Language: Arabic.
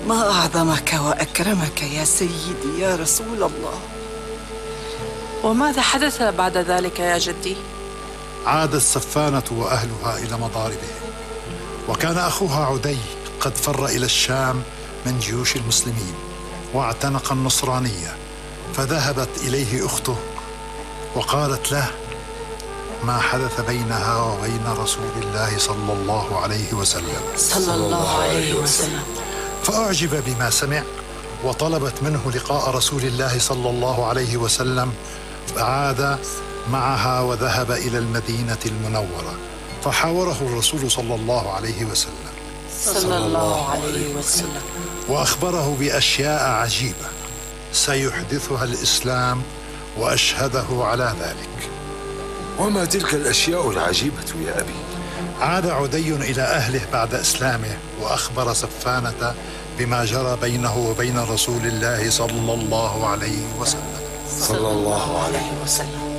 ما أعظمك وأكرمك يا سيدي يا رسول الله. وماذا حدث بعد ذلك يا جدي؟ عادت صفانة وأهلها إلى مضاربهم، وكان أخوها عدي قد فر إلى الشام من جيوش المسلمين واعتنق النصرانية، فذهبت إليه أخته وقالت له ما حدث بينها وبين رسول الله صلى الله عليه وسلم. صلى الله عليه وسلم. فأعجب بما سمع وطلبت منه لقاء رسول الله صلى الله عليه وسلم، فعاد معها وذهب إلى المدينة المنورة، فحاوره الرسول صلى الله عليه وسلم وأخبره بأشياء عجيبة سيحدثها الإسلام وأشهده على ذلك. وما تلك الأشياء العجيبة يا أبي؟ عاد عدي إلى أهله بعد إسلامه وأخبر صفانة بما جرى بينه وبين رسول الله صلى الله عليه وسلم. صلى الله عليه وسلم.